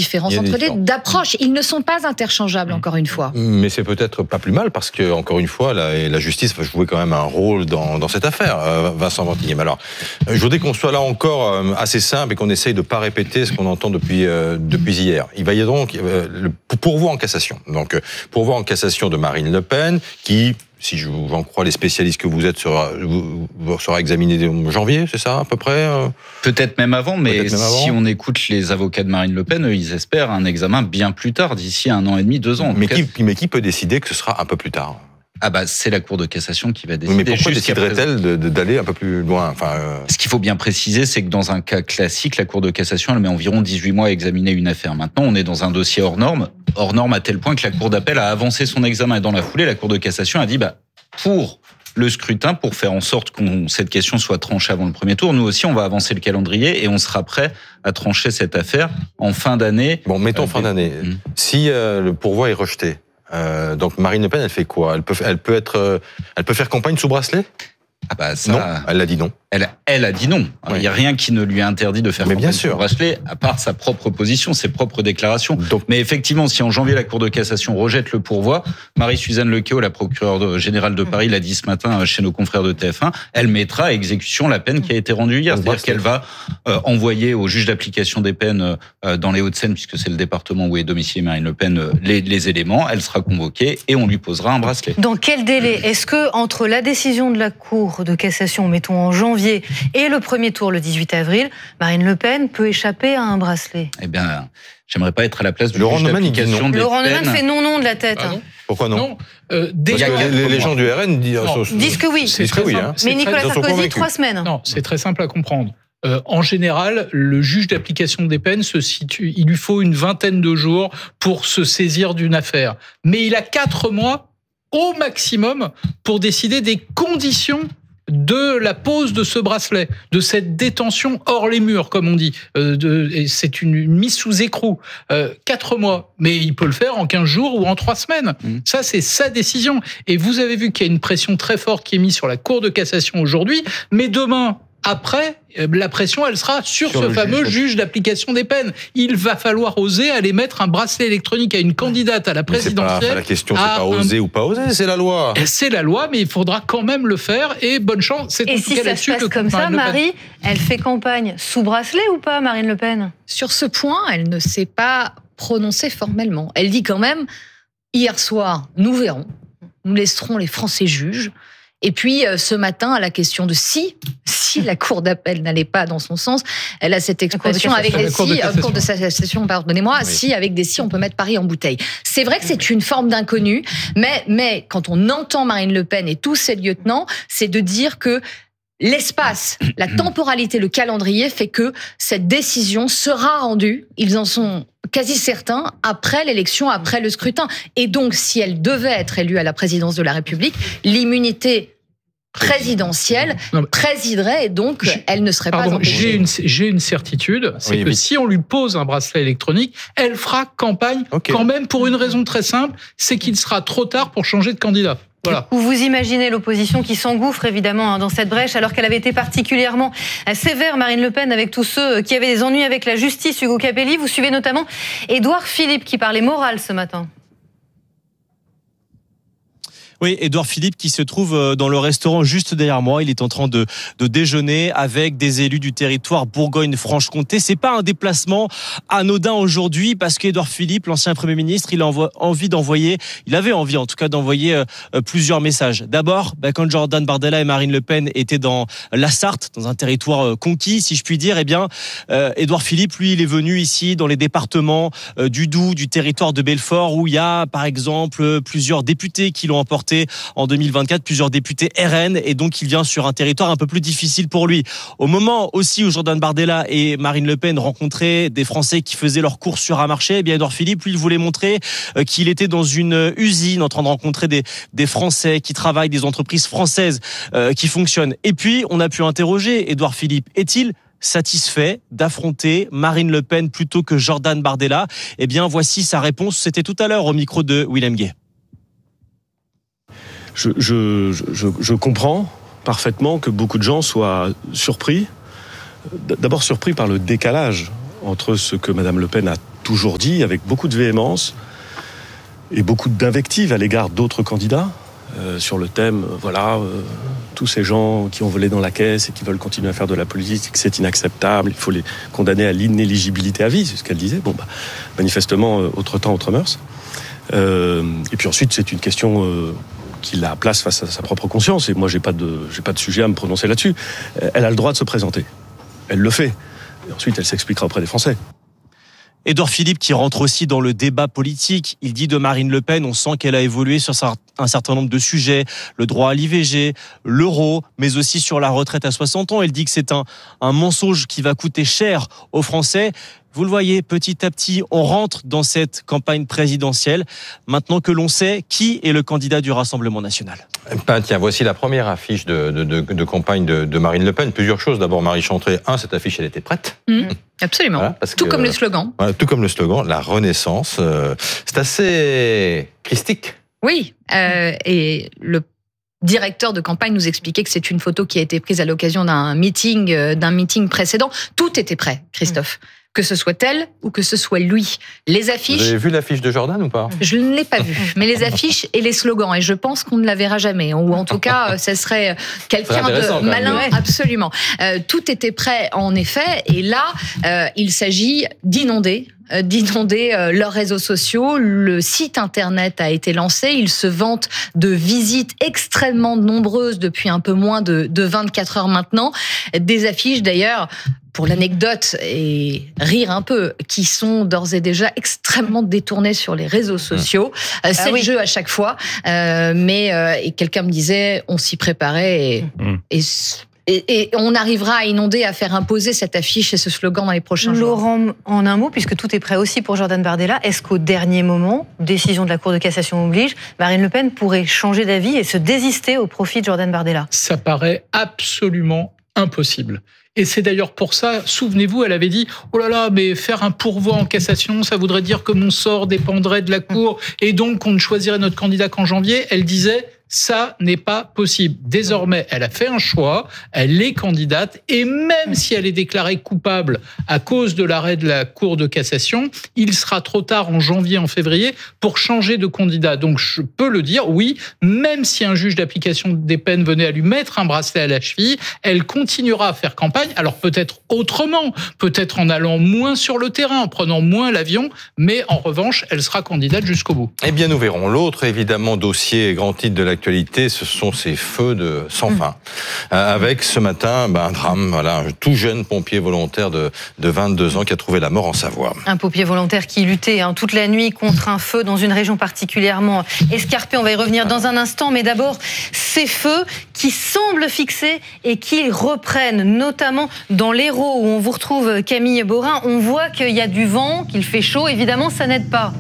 différence entre les d'approche. Ils ne sont pas interchangeables, encore une fois. Mais c'est peut-être pas plus mal, parce que, encore une fois, la justice va jouer quand même un rôle dans cette affaire, Vincent Ventigny. Alors, je voudrais qu'on soit là encore assez simple et qu'on essaye de pas répéter ce qu'on entend depuis hier. Il va y avoir donc le pourvoi en cassation. Donc, pourvoi en cassation de Marine Le Pen, qui, si j'en crois les spécialistes que vous êtes, sera examiné en janvier, c'est ça, à peu près Peut-être même avant, mais si on écoute les avocats de Marine Le Pen, eux, ils espèrent un examen bien plus tard, d'ici 1 an et demi, 2 ans. Mais qui peut décider que ce sera un peu plus tard ? C'est la Cour de cassation qui va décider. Mais pourquoi déciderait-elle d'aller un peu plus loin ? Ce qu'il faut bien préciser, c'est que dans un cas classique, la Cour de cassation, elle met environ 18 mois à examiner une affaire. Maintenant, on est dans un dossier hors norme à tel point que la Cour d'appel a avancé son examen. Et dans la foulée, la Cour de cassation a dit, pour le scrutin, pour faire en sorte que cette question soit tranchée avant le premier tour, nous aussi, on va avancer le calendrier et on sera prêt à trancher cette affaire en fin d'année. Bon, mettons fin d'année. Si le pourvoi est rejeté, donc Marine Le Pen, elle fait quoi ? Elle peut faire campagne sous bracelet ? Non, elle a dit non. Elle a dit non. Il n'y a rien qui ne lui a interdit de faire campagne sous bracelet, à part sa propre position, ses propres déclarations. Mais effectivement, si en janvier, la Cour de cassation rejette le pourvoi, Marie-Suzanne Lequeau, la procureure générale de Paris, l'a dit ce matin chez nos confrères de TF1, elle mettra à exécution la peine qui a été rendue hier. C'est-à-dire qu'elle va envoyer au juge d'application des peines dans les Hauts-de-Seine, puisque c'est le département où est domiciliée Marine Le Pen, les éléments. Elle sera convoquée et on lui posera un bracelet. Dans quel délai ? Est-ce que entre la décision de la Cour de cassation, mettons en janvier, et le premier tour le 18 avril, Marine Le Pen peut échapper à un bracelet ? Eh bien, j'aimerais pas être à la place du juge d'application des peines. Laurent Neumann fait non de la tête. Pourquoi non ? Les gens du RN disent que oui. Mais Nicolas Sarkozy, 3 semaines. Non, c'est très simple à comprendre. En général, le juge d'application des peines il lui faut une 20aine de jours pour se saisir d'une affaire. Mais il a 4 mois au maximum pour décider des conditions de la pose de ce bracelet, de cette détention hors les murs, comme on dit. C'est une mise sous écrou. 4 mois. Mais il peut le faire en 15 jours ou en 3 semaines. Ça, c'est sa décision. Et vous avez vu qu'il y a une pression très forte qui est mise sur la Cour de cassation aujourd'hui. Mais demain, après, la pression, elle sera sur ce fameux juge d'application des peines. Il va falloir oser aller mettre un bracelet électronique à une candidate à la présidentielle. La question, c'est pas oser ou pas oser, c'est la loi. C'est la loi, mais il faudra quand même le faire. Et bonne chance. Et si ça se passe comme ça, Marie, elle fait campagne sous bracelet ou pas, Marine Le Pen ? Sur ce point, elle ne s'est pas prononcée formellement. Elle dit quand même, hier soir, nous verrons. Nous laisserons les Français juges. Et puis, ce matin, à la question de si la Cour d'appel n'allait pas dans son sens, elle a cette expression avec des si, Cour de cassation, pardonnez-moi, si, avec des si, on peut mettre Paris en bouteille. C'est vrai que c'est une forme d'inconnu, mais quand on entend Marine Le Pen et tous ses lieutenants, c'est de dire que l'espace, la temporalité, le calendrier fait que cette décision sera rendue, ils en sont quasi certains, après l'élection, après le scrutin. Et donc, si elle devait être élue à la présidence de la République, l'immunité présidentielle présiderait et donc elle ne serait pas empêchée. J'ai une certitude, c'est que si on lui pose un bracelet électronique, elle fera campagne quand même pour une raison très simple, c'est qu'il sera trop tard pour changer de candidat. Voilà. Vous imaginez l'opposition qui s'engouffre évidemment dans cette brèche alors qu'elle avait été particulièrement sévère, Marine Le Pen, avec tous ceux qui avaient des ennuis avec la justice. Hugo Capelli, vous suivez notamment Édouard Philippe qui parlait morale ce matin. Oui, Édouard Philippe qui se trouve dans le restaurant juste derrière moi. Il est en train de déjeuner avec des élus du territoire Bourgogne-Franche-Comté. C'est pas un déplacement anodin aujourd'hui parce qu'Édouard Philippe, l'ancien Premier ministre, il avait envie en tout cas d'envoyer plusieurs messages. D'abord, quand Jordan Bardella et Marine Le Pen étaient dans la Sarthe, dans un territoire conquis, si je puis dire, Édouard Philippe, lui, il est venu ici dans les départements du Doubs, du territoire de Belfort, où il y a, par exemple, plusieurs députés qui l'ont emporté en 2024, plusieurs députés RN, et donc il vient sur un territoire un peu plus difficile pour lui. Au moment aussi où Jordan Bardella et Marine Le Pen rencontraient des Français qui faisaient leurs courses sur un marché, Édouard Philippe, lui, il voulait montrer qu'il était dans une usine en train de rencontrer des Français qui travaillent, des entreprises françaises qui fonctionnent. Et puis, on a pu interroger Édouard Philippe. Est-il satisfait d'affronter Marine Le Pen plutôt que Jordan Bardella ? Voici sa réponse. C'était tout à l'heure au micro de Willem Guay. Je comprends parfaitement que beaucoup de gens soient surpris. D'abord surpris par le décalage entre ce que Madame Le Pen a toujours dit avec beaucoup de véhémence et beaucoup d'invectives à l'égard d'autres candidats sur le thème, tous ces gens qui ont volé dans la caisse et qui veulent continuer à faire de la politique, c'est inacceptable, il faut les condamner à l'inéligibilité à vie, c'est ce qu'elle disait. Manifestement, autre temps, autre mœurs. Et puis ensuite, c'est une question qui la place face à sa propre conscience. Et moi, j'ai pas de sujet à me prononcer là-dessus. Elle a le droit de se présenter. Elle le fait. Et ensuite, elle s'expliquera auprès des Français. Édouard Philippe qui rentre aussi dans le débat politique. Il dit de Marine Le Pen, on sent qu'elle a évolué sur un certain nombre de sujets, le droit à l'IVG, l'euro, mais aussi sur la retraite à 60 ans. Il dit que c'est un mensonge qui va coûter cher aux Français. Vous le voyez, petit à petit, on rentre dans cette campagne présidentielle. Maintenant que l'on sait qui est le candidat du Rassemblement national. Tiens, voici la première affiche de campagne de Marine Le Pen. Plusieurs choses. D'abord, Marie Chantrey, cette affiche, elle était prête. Absolument. Voilà, tout comme le slogan. Voilà, tout comme le slogan, la Renaissance. C'est assez christique. Oui, et le directeur de campagne nous expliquait que c'est une photo qui a été prise à l'occasion d'un meeting précédent. Tout était prêt, Christophe. Que ce soit elle ou que ce soit lui. Les affiches... Vous avez vu l'affiche de Jordan ou pas ? Je ne l'ai pas vue, mais les affiches et les slogans. Et je pense qu'on ne la verra jamais. Ou en tout cas, ça serait quelqu'un de malin. Absolument. Tout était prêt, en effet. Et là, il s'agit d'inonder leurs réseaux sociaux. Le site internet a été lancé. Ils se vantent de visites extrêmement nombreuses depuis un peu moins de 24 heures maintenant. Des affiches d'ailleurs, pour l'anecdote et rire un peu, qui sont d'ores et déjà extrêmement détournées sur les réseaux sociaux. C'est le jeu à chaque fois. Mais quelqu'un me disait, on s'y préparait et on arrivera à inonder, à faire imposer cette affiche et ce slogan dans les prochains jours. Laurent, en un mot, puisque tout est prêt aussi pour Jordan Bardella, est-ce qu'au dernier moment, décision de la Cour de cassation oblige, Marine Le Pen pourrait changer d'avis et se désister au profit de Jordan Bardella ? Ça paraît absolument impossible. Et c'est d'ailleurs pour ça, souvenez-vous, elle avait dit « Oh là là, mais faire un pourvoi en cassation, ça voudrait dire que mon sort dépendrait de la Cour et donc qu'on ne choisirait notre candidat qu'en janvier. » Elle disait « Ça n'est pas possible. » Désormais, elle a fait un choix, elle est candidate, et même si elle est déclarée coupable à cause de l'arrêt de la Cour de cassation, il sera trop tard en janvier, en février, pour changer de candidat. Donc je peux le dire, oui, même si un juge d'application des peines venait à lui mettre un bracelet à la cheville, elle continuera à faire campagne, alors peut-être autrement, peut-être en allant moins sur le terrain, en prenant moins l'avion, mais en revanche, elle sera candidate jusqu'au bout. Eh bien, nous verrons. L'autre, évidemment, dossier grand titre de l'actualité, ce sont ces feux de sans fin. Avec ce matin, un drame, un tout jeune pompier volontaire de 22 ans qui a trouvé la mort en Savoie. Un pompier volontaire qui luttait toute la nuit contre un feu dans une région particulièrement escarpée. On va y revenir dans un instant, mais d'abord, ces feux qui semblent fixés et qui reprennent, notamment dans l'Hérault où on vous retrouve Camille Borin. On voit qu'il y a du vent, qu'il fait chaud. Évidemment, ça n'aide pas.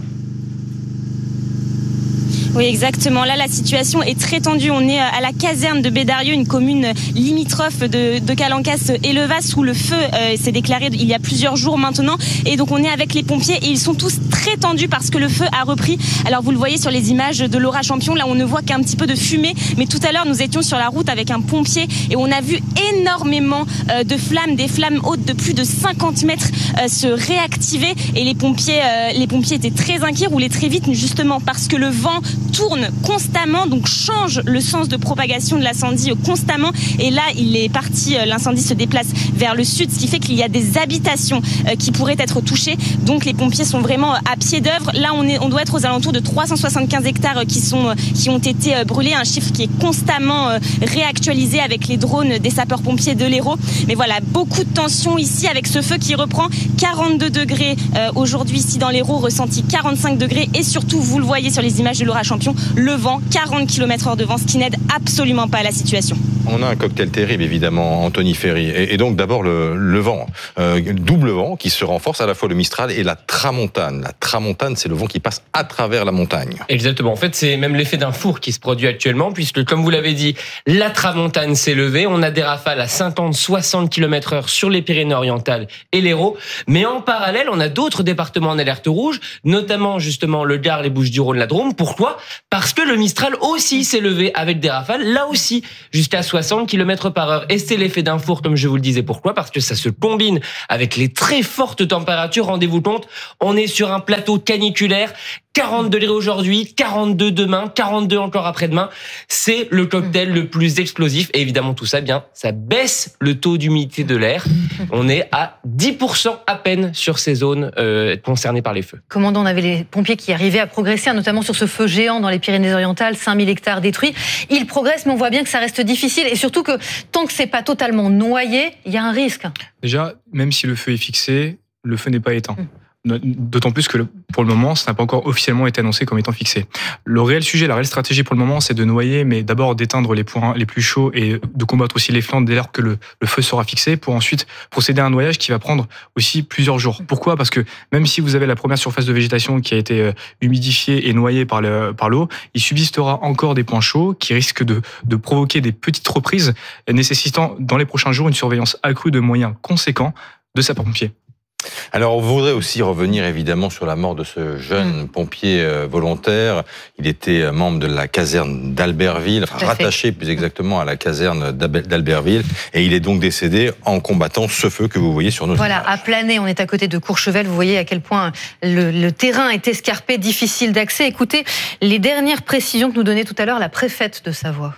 Oui, exactement. Là, la situation est très tendue. On est à la caserne de Bédarieux, une commune limitrophe de Calancas et Levas, où le feu s'est déclaré il y a plusieurs jours maintenant. Et donc, on est avec les pompiers et ils sont tous très tendus parce que le feu a repris. Alors, vous le voyez sur les images de Laura Champion. Là, on ne voit qu'un petit peu de fumée. Mais tout à l'heure, nous étions sur la route avec un pompier et on a vu énormément de flammes, des flammes hautes de plus de 50 mètres se réactiver. Et les pompiers étaient très inquiets, roulaient très vite, justement parce que le vent tourne constamment, donc change le sens de propagation de l'incendie constamment. Et là, il est parti, l'incendie se déplace vers le sud, ce qui fait qu'il y a des habitations qui pourraient être touchées. Donc les pompiers sont vraiment à pied d'œuvre. Là, on doit être aux alentours de 375 hectares qui ont été brûlés, un chiffre qui est constamment réactualisé avec les drones des sapeurs-pompiers de l'Hérault. Mais voilà, beaucoup de tension ici avec ce feu qui reprend. 42 degrés aujourd'hui ici dans l'Hérault, ressenti 45 degrés. Et surtout, vous le voyez sur les images de Laura Champion, le vent, 40 km/h de vent, ce qui n'aide absolument pas à la situation. On a un cocktail terrible, évidemment, Anthony Ferry. Et donc, d'abord, le vent. Double vent qui se renforce, à la fois le Mistral et la Tramontane. La Tramontane, c'est le vent qui passe à travers la montagne. Exactement. En fait, c'est même l'effet d'un four qui se produit actuellement, puisque, comme vous l'avez dit, la Tramontane s'est levée. On a des rafales à 50-60 km/h sur les Pyrénées-Orientales et l'Hérault. Mais en parallèle, on a d'autres départements en alerte rouge, notamment, justement, le Gard, les Bouches-du-Rhône, la Drôme. Pourquoi ? Parce que le Mistral aussi s'est levé avec des rafales, là aussi, jusqu'à 60 km/h. Et c'est l'effet d'un four, comme je vous le disais. Pourquoi ? Parce que ça se combine avec les très fortes températures. Rendez-vous compte, on est sur un plateau caniculaire. 40 degrés aujourd'hui, 42 demain, 42 encore après-demain. C'est le cocktail le plus explosif. Et évidemment, tout ça, bien, ça baisse le taux d'humidité de l'air. On est à 10% à peine sur ces zones concernées par les feux. Commandant, on avait les pompiers qui arrivaient à progresser, notamment sur ce feu géant dans les Pyrénées-Orientales, 5000 hectares détruits. Ils progressent, mais on voit bien que ça reste difficile. Et surtout que tant que c'est pas totalement noyé, il y a un risque. Déjà, même si le feu est fixé, le feu n'est pas éteint. D'autant plus que pour le moment, ça n'a pas encore officiellement été annoncé comme étant fixé. Le réel sujet, la réelle stratégie pour le moment, c'est de noyer, mais d'abord d'éteindre les points les plus chauds et de combattre aussi les flammes dès lors que le feu sera fixé, pour ensuite procéder à un noyage qui va prendre aussi plusieurs jours. Pourquoi ? Parce que même si vous avez la première surface de végétation qui a été humidifiée et noyée par l'eau, il subsistera encore des points chauds qui risquent de provoquer des petites reprises, nécessitant dans les prochains jours une surveillance accrue de moyens conséquents de sapeurs-pompiers. Alors, on voudrait aussi revenir évidemment sur la mort de ce jeune pompier volontaire. Il était membre de la caserne d'Albertville, rattaché plus exactement à la caserne d'Albertville, et il est donc décédé en combattant ce feu que vous voyez sur nos images. Voilà, à Planay, on est à côté de Courchevel. Vous voyez à quel point le terrain est escarpé, difficile d'accès. Écoutez les dernières précisions que nous donnait tout à l'heure la préfète de Savoie.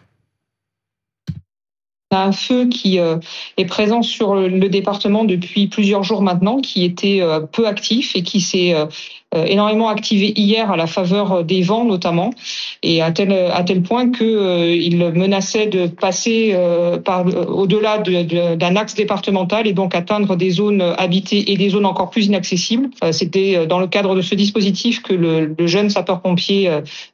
Un feu qui est présent sur le département depuis plusieurs jours maintenant, qui était peu actif et qui s'est énormément activé hier à la faveur des vents notamment, et à tel point que il menaçait de passer au-delà d'un axe départemental et donc atteindre des zones habitées et des zones encore plus inaccessibles. C'était dans le cadre de ce dispositif que le jeune sapeur-pompier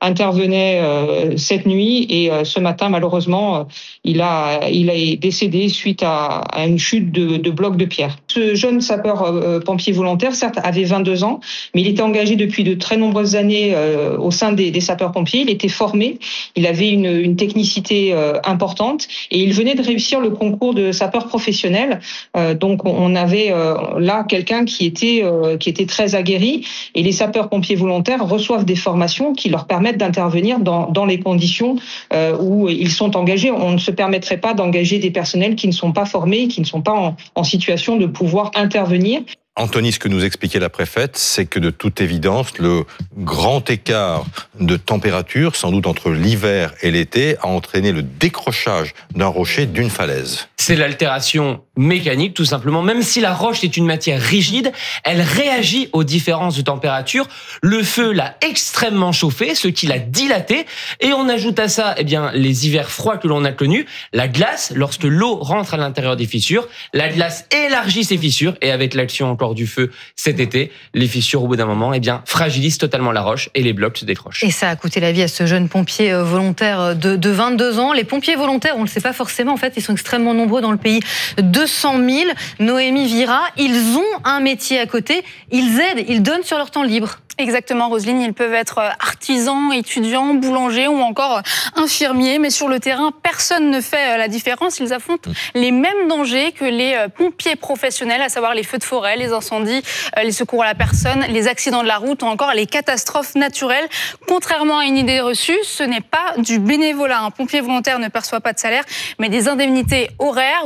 intervenait cette nuit, et ce matin malheureusement il est décédé suite à une chute de blocs de pierre. Ce jeune sapeur-pompier volontaire, certes, avait 22 ans, mais il était engagé depuis de très nombreuses années au sein des sapeurs-pompiers. Il était formé, il avait une technicité importante, et il venait de réussir le concours de sapeur professionnel. Donc on avait là quelqu'un qui était très aguerri, et les sapeurs-pompiers volontaires reçoivent des formations qui leur permettent d'intervenir dans les conditions où ils sont engagés. On ne se permettrait pas d'engager des personnels qui ne sont pas formés, qui ne sont pas en situation de pouvoir intervenir. Anthony, ce que nous expliquait la préfète, c'est que de toute évidence, le grand écart de température, sans doute entre l'hiver et l'été, a entraîné le décrochage d'un rocher d'une falaise. C'est l'altération mécanique, tout simplement. Même si la roche est une matière rigide, elle réagit aux différences de température. Le feu l'a extrêmement chauffé, ce qui l'a dilaté. Et on ajoute à ça, les hivers froids que l'on a connus. La glace, lorsque l'eau rentre à l'intérieur des fissures, la glace élargit ces fissures. Et avec l'action encore du feu cet été, les fissures, au bout d'un moment, fragilisent totalement la roche et les blocs se décrochent. Et ça a coûté la vie à ce jeune pompier volontaire de 22 ans. Les pompiers volontaires, on ne le sait pas forcément, en fait, ils sont extrêmement nombreux dans le pays. 200 000. Noémie Vira, ils ont un métier à côté, ils aident, ils donnent sur leur temps libre. Exactement, Roselyne, ils peuvent être artisans, étudiants, boulangers ou encore infirmiers, mais sur le terrain, personne ne fait la différence. Ils affrontent les mêmes dangers que les pompiers professionnels, à savoir les feux de forêt, les incendies, les secours à la personne, les accidents de la route ou encore les catastrophes naturelles. Contrairement à une idée reçue, ce n'est pas du bénévolat. Un pompier volontaire ne perçoit pas de salaire, mais des indemnités horaires,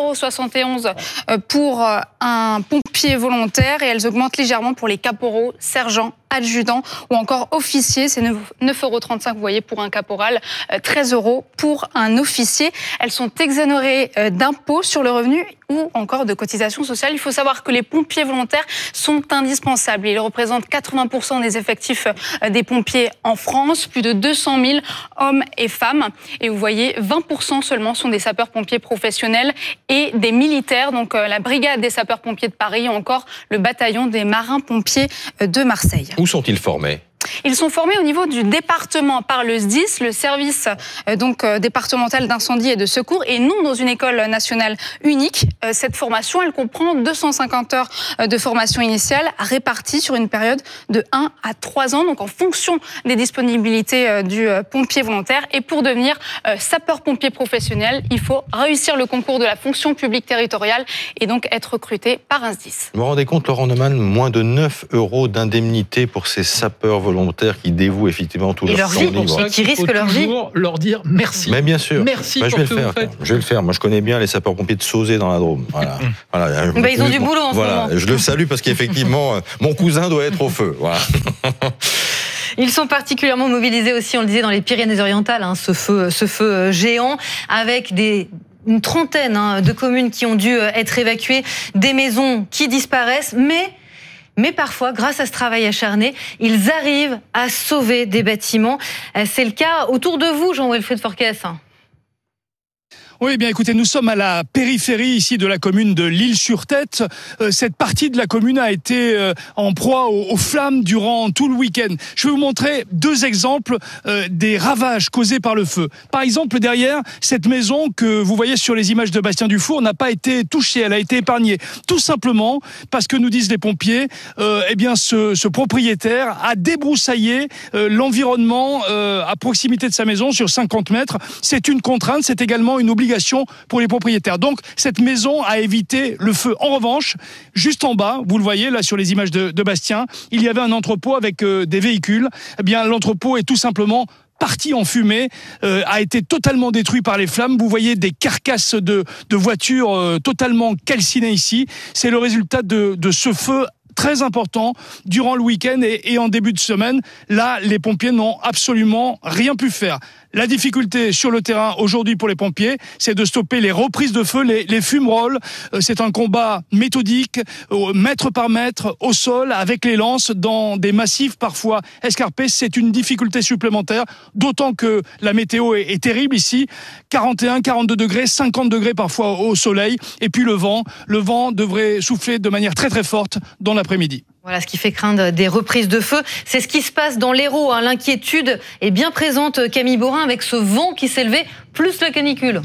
8,71 € pour un pompier volontaire, et elles augmentent légèrement pour les caporaux, sergents, adjudants ou encore officiers. C'est 9,35 €, vous voyez, pour un caporal, 13 € pour un officier. Elles sont exonérées d'impôts sur le revenu ou encore de cotisations sociales. Il faut savoir que les pompiers volontaires sont indispensables. Ils représentent 80% des effectifs des pompiers en France, plus de 200 000 hommes et femmes. Et vous voyez, 20% seulement sont des sapeurs-pompiers professionnels et des militaires, donc la brigade des sapeurs-pompiers de Paris ou encore le bataillon des marins-pompiers de Marseille. Où sont-ils formés ? Ils sont formés au niveau du département par le SDIS, le service départemental d'incendie et de secours, et non dans une école nationale unique. Cette formation, elle comprend 250 heures de formation initiale réparties sur une période de 1 à 3 ans, donc en fonction des disponibilités du pompier volontaire. Et pour devenir sapeur-pompier professionnel, il faut réussir le concours de la fonction publique territoriale et donc être recruté par un SDIS. Vous vous rendez compte, Laurent Neumann, moins de 9 € d'indemnité pour ces sapeurs volontaires volontaires qui dévouent effectivement tout leur temps libre. Qui risquent leur vie. Leur dire merci. Mais bien sûr. Merci pour ce que vous faites. Je vais le faire. Moi, je connais bien les sapeurs-pompiers de Sauzet dans la Drôme. Voilà. Ils ont du boulot en ce moment. Je le salue parce qu'effectivement, mon cousin doit être au feu. Voilà. Ils sont particulièrement mobilisés aussi, on le disait, dans les Pyrénées-Orientales, ce feu géant, avec une trentaine de communes qui ont dû être évacuées, des maisons qui disparaissent, mais parfois, grâce à ce travail acharné, ils arrivent à sauver des bâtiments. C'est le cas autour de vous, Jean-Wilfried Forquès. Oui, bien écoutez, nous sommes à la périphérie ici de la commune de l'Isle-sur-Tête. Cette partie de la commune a été en proie aux flammes durant tout le week-end. Je vais vous montrer 2 exemples des ravages causés par le feu. Par exemple, derrière, cette maison que vous voyez sur les images de Bastien Dufour n'a pas été touchée, elle a été épargnée. Tout simplement parce que nous disent les pompiers, ce propriétaire a débroussaillé l'environnement à proximité de sa maison sur 50 mètres. C'est une contrainte, c'est également une obligation pour les propriétaires. Donc, cette maison a évité le feu. En revanche, juste en bas, vous le voyez là sur les images de Bastien, il y avait un entrepôt avec des véhicules. Eh bien, l'entrepôt est tout simplement parti en fumée, a été totalement détruit par les flammes. Vous voyez des carcasses de voitures totalement calcinées ici. C'est le résultat de ce feu très important durant le week-end et en début de semaine. Là, les pompiers n'ont absolument rien pu faire. La difficulté sur le terrain aujourd'hui pour les pompiers, c'est de stopper les reprises de feu, les fumerolles. C'est un combat méthodique, mètre par mètre, au sol, avec les lances, dans des massifs parfois escarpés. C'est une difficulté supplémentaire, d'autant que la météo est terrible ici. 41, 42 degrés, 50 degrés parfois au soleil. Et puis le vent devrait souffler de manière très très forte dans l'après-midi. Voilà ce qui fait craindre des reprises de feu. C'est ce qui se passe dans l'Hérault. L'inquiétude est bien présente, Camille Borin, avec ce vent qui s'est levé, plus la canicule.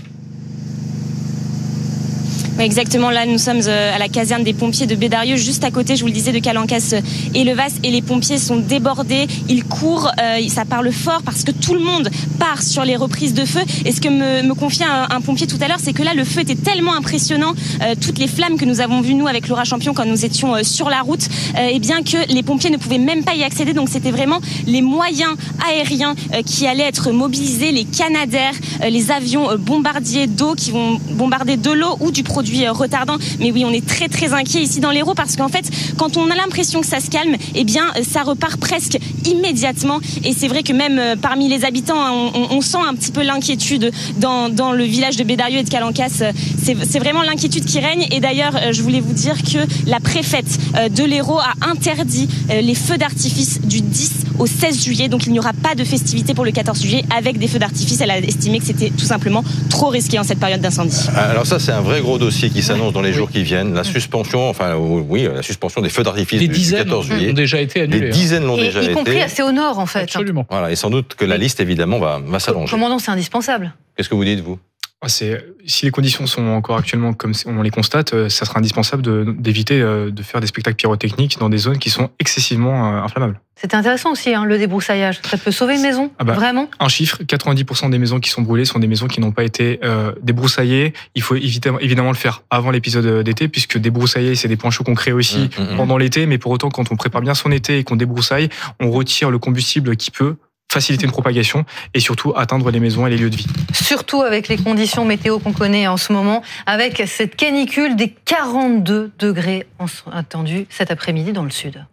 Oui, exactement. Là, nous sommes à la caserne des pompiers de Bédarieux, juste à côté, je vous le disais, de Calancasse et Levas. Et les pompiers sont débordés. Ils courent. Ça parle fort parce que tout le monde part sur les reprises de feu. Et ce que me confiait un pompier tout à l'heure, c'est que là, le feu était tellement impressionnant. Toutes les flammes que nous avons vues, nous, avec Laura Champion, quand nous étions sur la route, et bien que les pompiers ne pouvaient même pas y accéder. Donc, c'était vraiment les moyens aériens qui allaient être mobilisés, les Canadair, les avions bombardiers d'eau qui vont bombarder de l'eau ou du produit retardant. Mais oui, on est très très inquiet ici dans l'Hérault parce qu'en fait, quand on a l'impression que ça se calme, eh bien, ça repart presque immédiatement. Et c'est vrai que même parmi les habitants, on sent un petit peu l'inquiétude dans le village de Bédarieux et de Calancasse. C'est vraiment l'inquiétude qui règne. Et d'ailleurs, je voulais vous dire que la préfète de l'Hérault a interdit les feux d'artifice du 10 au 16 juillet. Donc, il n'y aura pas de festivités pour le 14 juillet avec des feux d'artifice. Elle a estimé que c'était tout simplement trop risqué en cette période d'incendie. Alors ça, c'est un vrai gros dossier qui s'annonce dans les jours qui viennent. La suspension, la suspension des feux d'artifice du 14 juillet. Ont déjà été annulés. Des dizaines l'ont déjà été. Y compris assez au nord, en fait. Absolument. Voilà, et sans doute que la liste, évidemment, va s'allonger. Commandant, c'est indispensable. Qu'est-ce que vous dites, vous ? Si les conditions sont encore actuellement comme on les constate, ça sera indispensable d'éviter de faire des spectacles pyrotechniques dans des zones qui sont excessivement inflammables. C'était intéressant aussi, le débroussaillage. Ça peut sauver une maison, vraiment. Un chiffre, 90% des maisons qui sont brûlées sont des maisons qui n'ont pas été débroussaillées. Il faut évidemment le faire avant l'épisode d'été, puisque débroussailler, c'est des points chauds qu'on crée aussi pendant l'été, mais pour autant, quand on prépare bien son été et qu'on débroussaille, on retire le combustible qui peut faciliter une propagation et surtout atteindre les maisons et les lieux de vie. Surtout avec les conditions météo qu'on connaît en ce moment, avec cette canicule des 42 degrés attendus cet après-midi dans le sud.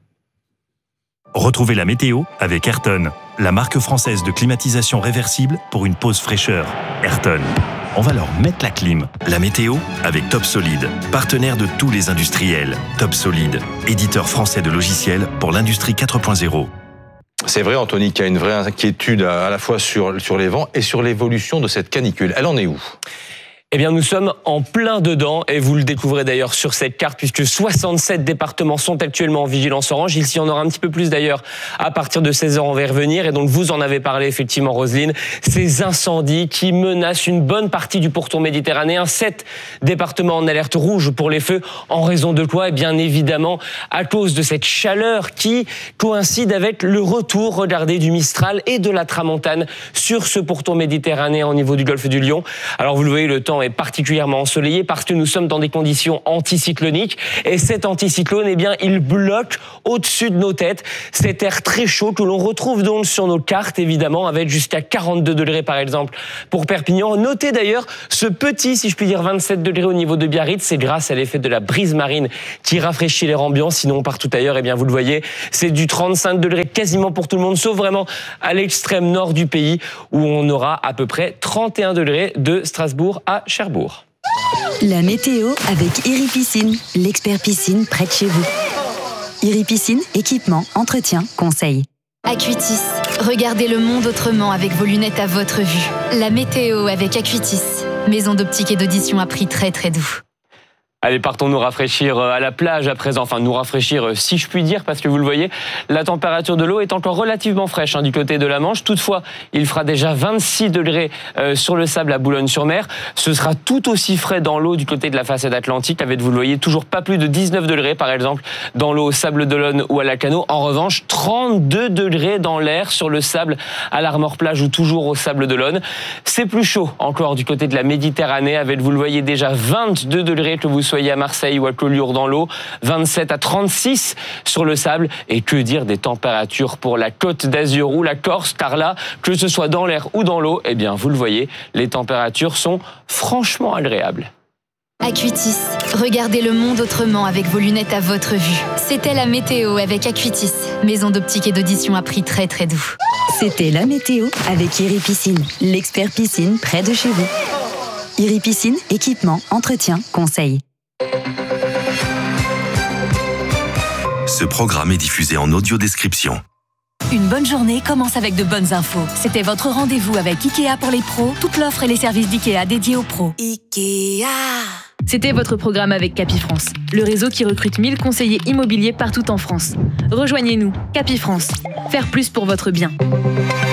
Retrouvez la météo avec Ayrton, la marque française de climatisation réversible pour une pause fraîcheur. Ayrton, on va leur mettre la clim. La météo avec Top Solid, partenaire de tous les industriels. Top Solid, éditeur français de logiciels pour l'industrie 4.0. C'est vrai, Anthony, qu'il y a une vraie inquiétude à la fois sur les vents et sur l'évolution de cette canicule. Elle en est où ? Eh bien, nous sommes en plein dedans et vous le découvrez d'ailleurs sur cette carte puisque 67 départements sont actuellement en vigilance orange. Il y en aura un petit peu plus d'ailleurs à partir de 16h, on va y revenir. Et donc, vous en avez parlé effectivement, Roselyne, ces incendies qui menacent une bonne partie du pourtour méditerranéen. 7 départements en alerte rouge pour les feux. En raison de quoi ? Eh bien, évidemment, à cause de cette chaleur qui coïncide avec le retour, regardez, du Mistral et de la Tramontane sur ce pourtour méditerranéen au niveau du golfe du Lion. Alors, vous le voyez, le temps temps est particulièrement ensoleillé parce que nous sommes dans des conditions anticycloniques. Et cet anticyclone, eh bien, il bloque au-dessus de nos têtes cet air très chaud que l'on retrouve donc sur nos cartes, évidemment, avec jusqu'à 42 degrés, par exemple, pour Perpignan. Notez d'ailleurs ce petit, si je puis dire, 27 degrés au niveau de Biarritz. C'est grâce à l'effet de la brise marine qui rafraîchit l'air ambiant. Sinon, partout ailleurs, eh bien, vous le voyez, c'est du 35 degrés quasiment pour tout le monde, sauf vraiment à l'extrême nord du pays, où on aura à peu près 31 degrés de Strasbourg à Cherbourg. La météo avec Iri Piscine, l'expert piscine près de chez vous. Iri Piscine, équipement, entretien, conseil. Acuitis, regardez le monde autrement avec vos lunettes à votre vue. La météo avec Acuitis, maison d'optique et d'audition à prix très très doux. Allez, partons nous rafraîchir à la plage à présent. Enfin, nous rafraîchir, si je puis dire, parce que vous le voyez, la température de l'eau est encore relativement fraîche du côté de la Manche. Toutefois, il fera déjà 26 degrés sur le sable à Boulogne-sur-Mer. Ce sera tout aussi frais dans l'eau du côté de la façade atlantique, avec, vous le voyez, toujours pas plus de 19 degrés, par exemple, dans l'eau au Sable d'Olonne ou à Lacanau. En revanche, 32 degrés dans l'air sur le sable à l'Armor-Plage ou toujours au Sable d'Olonne. C'est plus chaud encore du côté de la Méditerranée, avec, vous le voyez, déjà 22 degrés que vous soyez à Marseille ou à Collioure dans l'eau, 27 à 36 sur le sable, et que dire des températures pour la Côte d'Azur ou la Corse, car là, que ce soit dans l'air ou dans l'eau, eh bien, vous le voyez, les températures sont franchement agréables. Acuitis, regardez le monde autrement avec vos lunettes à votre vue. C'était la météo avec Acuitis, maison d'optique et d'audition à prix très très doux. C'était la météo avec Iri Piscine, l'expert piscine près de chez vous. Iri Piscine, équipement, entretien, conseil. Ce programme est diffusé en audio-description. Une bonne journée commence avec de bonnes infos. C'était votre rendez-vous avec Ikea pour les pros. Toute l'offre et les services d'Ikea dédiés aux pros. Ikea. C'était votre programme avec Capifrance, le réseau qui recrute 1000 conseillers immobiliers partout en France. Rejoignez-nous, Capifrance. Faire plus pour votre bien.